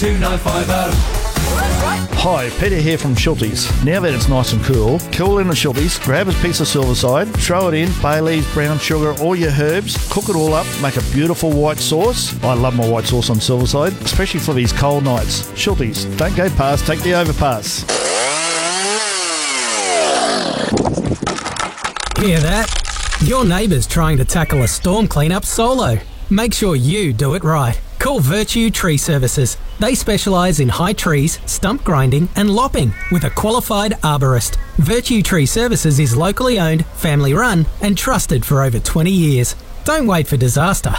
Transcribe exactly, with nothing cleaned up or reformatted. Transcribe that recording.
two nine five oh. Hi, Peter here from Schultes. Now that it's nice and cool, cool in the Schultes, grab a piece of Silverside, throw it in, bay leaves, brown sugar, all your herbs, cook it all up, make a beautiful white sauce. I love my white sauce on Silverside, especially for these cold nights. Schultes, don't go past, take the overpass. Hear that? Your neighbour's trying to tackle a storm cleanup solo. Make sure you do it right. Call Virtue Tree Services. They specialise in high trees, stump grinding and lopping with a qualified arborist. Virtue Tree Services is locally owned, family run and trusted for over twenty years. Don't wait for disaster.